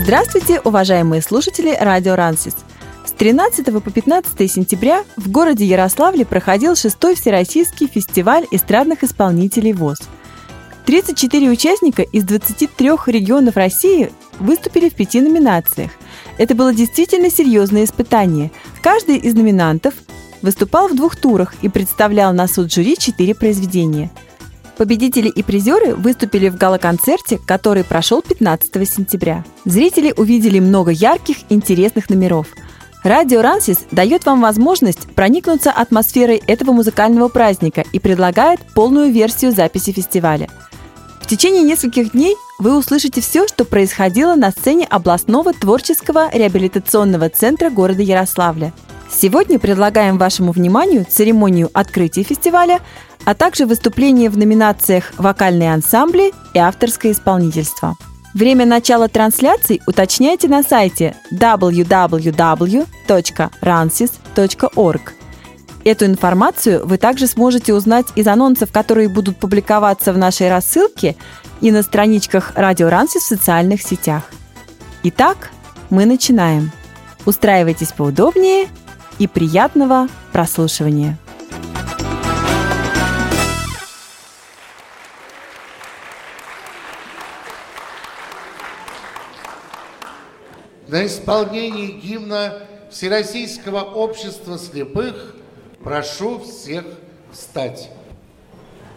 Здравствуйте, уважаемые слушатели Радио Рансис! С 13 по 15 сентября в городе Ярославле проходил 6-й Всероссийский фестиваль эстрадных исполнителей ВОС. 34 участника из 23 регионов России выступили в 5 номинациях. Это было действительно серьезное испытание. Каждый из номинантов выступал в 2 турах и представлял на суд жюри 4 произведения. Победители и призеры выступили в гала-концерте, который прошел 15 сентября. Зрители увидели много ярких, интересных номеров. Радио Рансис дает вам возможность проникнуться атмосферой этого музыкального праздника и предлагает полную версию записи фестиваля. В течение нескольких дней вы услышите все, что происходило на сцене областного творческого реабилитационного центра города Ярославля. Сегодня предлагаем вашему вниманию церемонию открытия фестиваля, а также выступления в номинациях «Вокальные ансамбли» и «Авторское исполнительство». Время начала трансляций уточняйте на сайте www.ransis.org. Эту информацию вы также сможете узнать из анонсов, которые будут публиковаться в нашей рассылке и на страничках Радио Рансис в социальных сетях. Итак, мы начинаем. Устраивайтесь поудобнее и приятного прослушивания. На исполнение гимна Всероссийского общества слепых прошу всех встать.